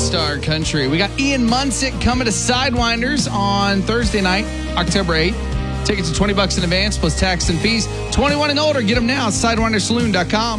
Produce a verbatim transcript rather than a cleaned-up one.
Star Country. We got Ian Munsick coming to Sidewinders on Thursday night, October eighth. Tickets are twenty bucks in advance plus tax and fees. twenty-one and older, get them now at sidewinder saloon dot com.